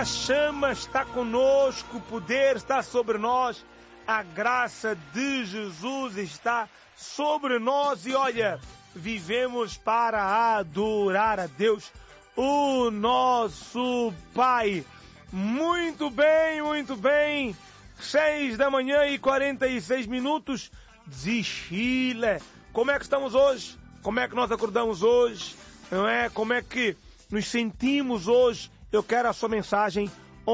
A chama está conosco, o poder está sobre nós, a graça de Jesus está sobre nós e olha, vivemos para adorar a Deus, o nosso Pai. Muito bem, 6h46 de Chile. Como é que estamos hoje? Como é que nós acordamos hoje? Não é? Como é que nos sentimos hoje? Eu quero a sua mensagem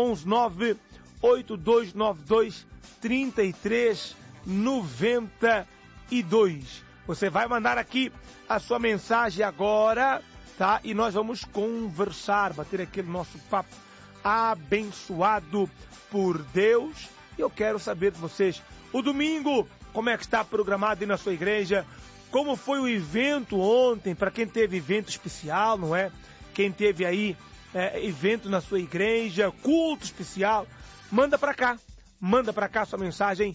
11982923392. Você vai mandar aqui a sua mensagem agora, tá? E nós vamos conversar, bater aquele nosso papo abençoado por Deus. E eu quero saber de vocês, o domingo, como é que está programado aí na sua igreja? Como foi o evento ontem, para quem teve evento especial, não é? Quem teve aí evento na sua igreja, culto especial, manda para cá sua mensagem,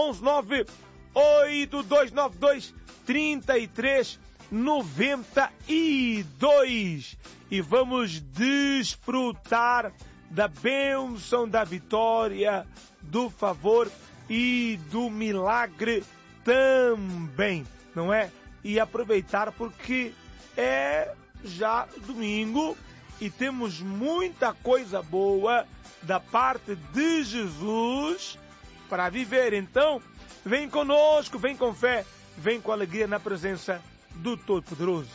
11982923392 e vamos desfrutar da bênção, da vitória, do favor e do milagre também, não é? E aproveitar porque é já domingo e temos muita coisa boa da parte de Jesus para viver. Então, vem conosco, vem com fé, vem com alegria na presença do Todo-Poderoso.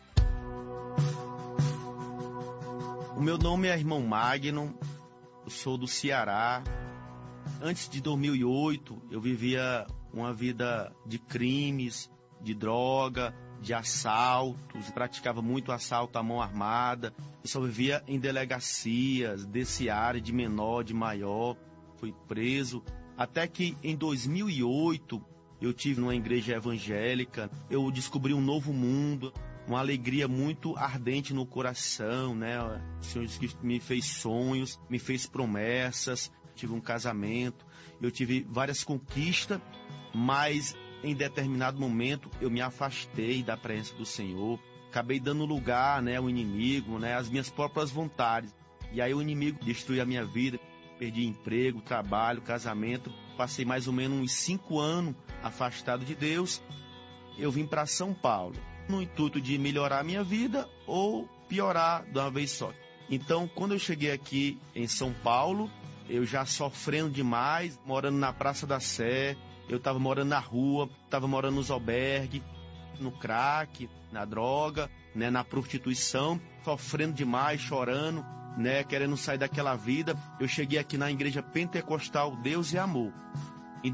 O meu nome é irmão Magno, eu sou do Ceará. Antes de 2008, eu vivia uma vida de crimes, de droga, de assaltos, praticava muito assalto à mão armada. Eu só vivia em delegacias, desse área de menor, de maior. Fui preso. Até que em 2008, eu tive numa igreja evangélica, eu descobri um novo mundo, uma alegria muito ardente no coração, né? O Senhor Jesus Cristo me fez sonhos, me fez promessas, tive um casamento, eu tive várias conquistas, mas em determinado momento eu me afastei da presença do Senhor, acabei dando lugar, né, ao inimigo, né, às minhas próprias vontades. E aí o inimigo destruiu a minha vida, perdi emprego, trabalho, casamento, passei mais ou menos uns 5 anos afastado de Deus. Eu vim para São Paulo, no intuito de melhorar a minha vida ou piorar de uma vez só. Então, quando eu cheguei aqui em São Paulo, eu já sofrendo demais, morando na Praça da Sé, eu estava morando na rua, estava morando nos albergues, no crack, na droga, né, na prostituição, sofrendo demais, chorando, né, querendo sair daquela vida. Eu cheguei aqui na Igreja Pentecostal Deus e Amor. Em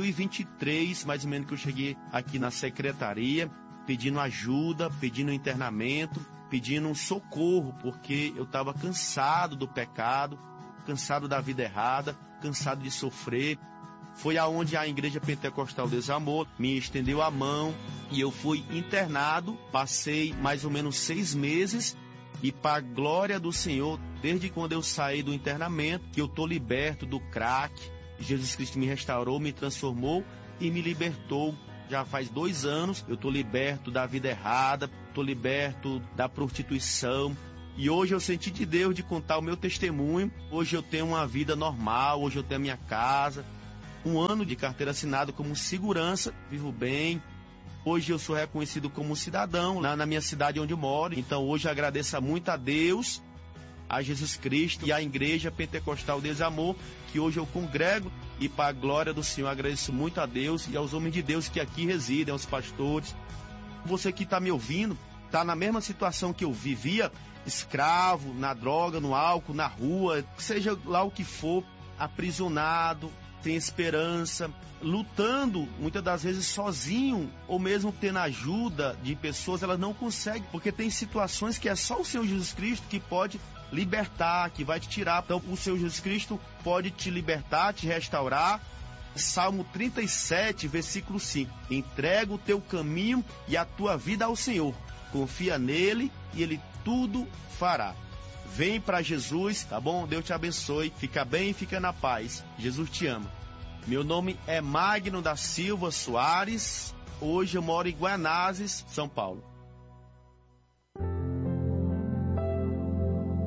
2023, mais ou menos, que eu cheguei aqui na secretaria, pedindo ajuda, pedindo internamento, pedindo um socorro, porque eu estava cansado do pecado, cansado da vida errada, cansado de sofrer. Foi aonde a Igreja Pentecostal Deus e Amor me estendeu a mão e eu fui internado. Passei mais ou menos 6 meses e, para a glória do Senhor, desde quando eu saí do internamento, que eu estou liberto do crack, Jesus Cristo me restaurou, me transformou e me libertou. Já faz 2 anos eu estou liberto da vida errada, estou liberto da prostituição. E hoje eu senti de Deus de contar o meu testemunho. Hoje eu tenho uma vida normal, hoje eu tenho a minha casa. 1 ano de carteira assinada como segurança, vivo bem. Hoje eu sou reconhecido como cidadão na minha cidade onde eu moro. Então hoje eu agradeço muito a Deus, a Jesus Cristo e à Igreja Pentecostal Deus e Amor, que hoje eu congrego. E para a glória do Senhor, agradeço muito a Deus e aos homens de Deus que aqui residem, aos pastores. Você que está me ouvindo, está na mesma situação que eu vivia, escravo, na droga, no álcool, na rua, seja lá o que for, aprisionado, sem esperança, lutando muitas das vezes sozinho, ou mesmo tendo ajuda de pessoas, elas não conseguem, porque tem situações que é só o Senhor Jesus Cristo que pode libertar, que vai te tirar. Então o Senhor Jesus Cristo pode te libertar, te restaurar. Salmo 37, versículo 5: entrega o teu caminho e a tua vida ao Senhor, confia nele e ele tudo fará. Vem para Jesus, tá bom? Deus te abençoe, fica bem, fica na paz. Jesus te ama. Meu nome é Magno da Silva Soares. Hoje eu moro em Guaianazes, São Paulo.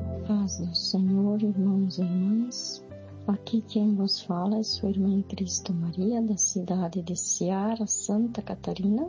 paz do Senhor, irmãos e irmãs. Aqui quem vos fala é sua irmã em Cristo Maria, da cidade de Ceará, Santa Catarina.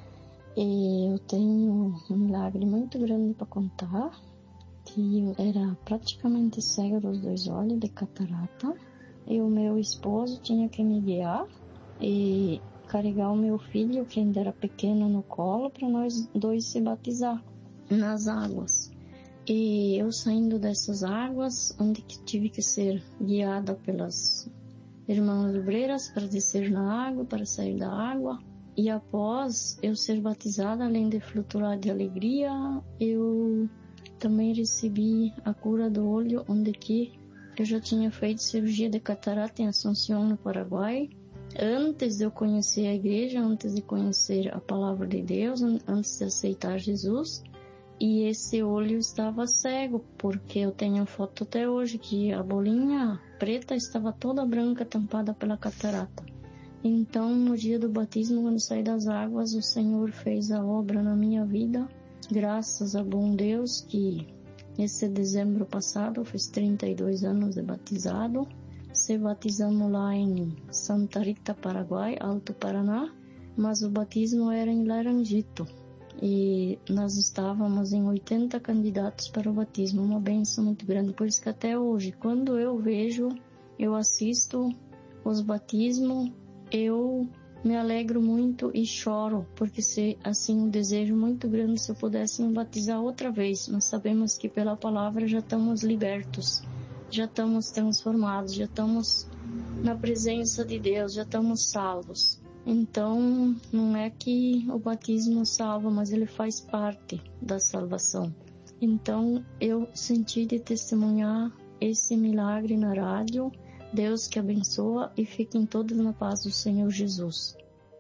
E eu tenho um milagre muito grande para contar, que eu era praticamente cega dos 2 olhos, de catarata, e o meu esposo tinha que me guiar e carregar o meu filho, que ainda era pequeno, no colo, para nós 2 se batizar nas águas. E eu saindo dessas águas, onde tive que ser guiada pelas irmãs obreiras para descer na água, para sair da água. E após eu ser batizada, além de flutuar de alegria, eu também recebi a cura do olho, onde que eu já tinha feito cirurgia de catarata em Assunção, no Paraguai. Antes de eu conhecer a igreja, antes de conhecer a palavra de Deus, antes de aceitar Jesus. E esse olho estava cego, porque eu tenho foto até hoje que a bolinha preta estava toda branca, tampada pela catarata. Então, no dia do batismo, quando saí das águas, o Senhor fez a obra na minha vida. Graças a bom Deus, que esse dezembro passado, fiz 32 anos de batizado. Se batizamos lá em Santa Rita, Paraguai, Alto Paraná, mas o batismo era em Laranjito. E nós estávamos em 80 candidatos para o batismo, uma bênção muito grande. Por isso que até hoje, quando eu vejo, eu assisto os batismos, eu me alegro muito e choro, porque se assim um desejo muito grande se eu pudesse me batizar outra vez. Nós sabemos que pela palavra já estamos libertos, já estamos transformados, já estamos na presença de Deus, já estamos salvos. Então, não é que o batismo salva, mas ele faz parte da salvação. Então, eu senti de testemunhar esse milagre na rádio. Deus que abençoa e fiquem todos na paz do Senhor Jesus.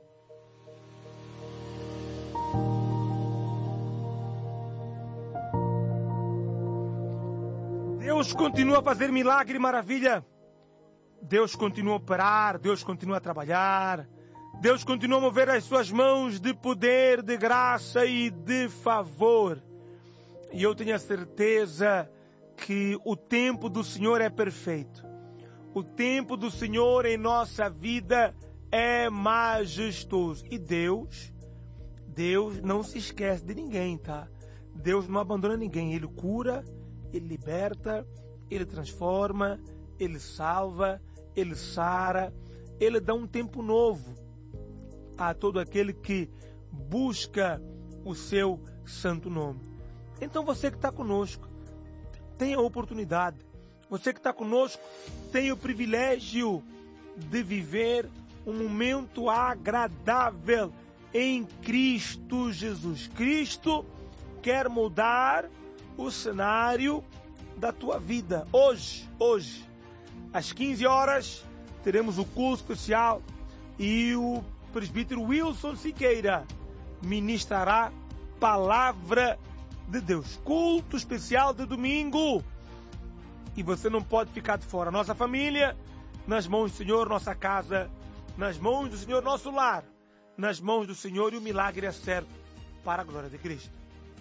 Deus continua a fazer milagre e maravilha. Deus continua a operar, Deus continua a trabalhar. Deus continua a mover as suas mãos de poder, de graça e de favor. E eu tenho a certeza que o tempo do Senhor é perfeito. O tempo do Senhor em nossa vida é majestoso. E Deus não se esquece de ninguém, tá? Deus não abandona ninguém. Ele cura, Ele liberta, Ele transforma, Ele salva, Ele sara. Ele dá um tempo novo a todo aquele que busca o seu santo nome. Então você que está conosco, tem a oportunidade. Você que está conosco tem o privilégio de viver um momento agradável em Cristo Jesus. Cristo quer mudar o cenário da tua vida. Hoje, às 15 horas, teremos o culto especial e o presbítero Wilson Siqueira ministrará palavra de Deus. Culto especial de domingo. E você não pode ficar de fora. Nossa família, nas mãos do Senhor, nossa casa, nas mãos do Senhor, nosso lar, nas mãos do Senhor, e o milagre é certo para a glória de Cristo.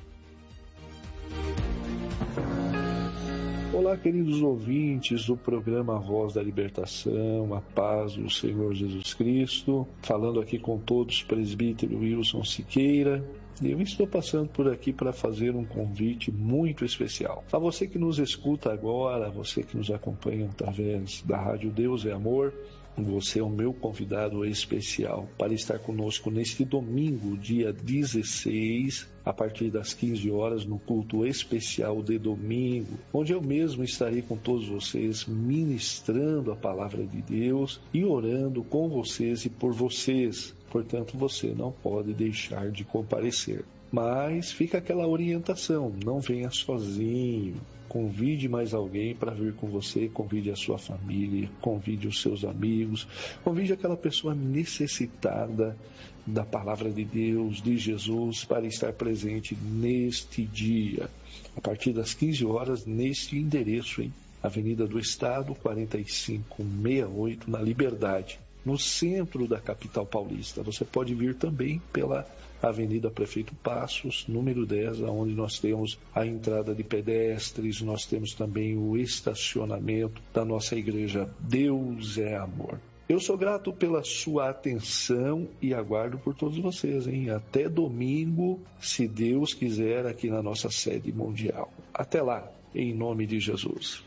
Olá, queridos ouvintes do programa Voz da Libertação, a paz do Senhor Jesus Cristo. Falando aqui com todos, presbítero Wilson Siqueira. Eu estou passando por aqui para fazer um convite muito especial. A você que nos escuta agora, você que nos acompanha através da Rádio Deus é Amor, você é o meu convidado especial para estar conosco neste domingo, dia 16, a partir das 15 horas, no culto especial de domingo, onde eu mesmo estarei com todos vocês ministrando a palavra de Deus e orando com vocês e por vocês. Portanto, você não pode deixar de comparecer. Mas fica aquela orientação, não venha sozinho. Convide mais alguém para vir com você, convide a sua família, convide os seus amigos, convide aquela pessoa necessitada da palavra de Deus, de Jesus, para estar presente neste dia, a partir das 15 horas, neste endereço, Avenida do Estado, 4568, na Liberdade, no centro da capital paulista. Você pode vir também pela Avenida Prefeito Passos, número 10, onde nós temos a entrada de pedestres, nós temos também o estacionamento da nossa igreja. Deus é amor. Eu sou grato pela sua atenção e aguardo por todos vocês, hein? Até domingo, se Deus quiser, aqui na nossa sede mundial. Até lá, em nome de Jesus.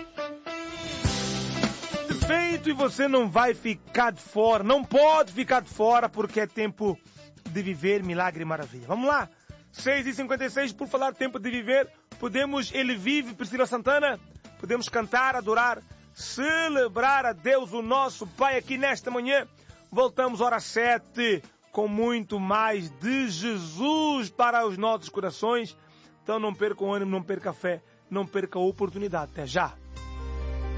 Perfeito, e você não vai ficar de fora, não pode ficar de fora, porque é tempo de viver milagre e maravilha. Vamos lá, 6h56, por falar tempo de viver, podemos Ele Vive, Priscila Santana, podemos cantar, adorar, celebrar a Deus, o nosso Pai, aqui nesta manhã. Voltamos hora 7 com muito mais de Jesus para os nossos corações. Então não perca o ânimo, não perca a fé, não perca a oportunidade. Até já!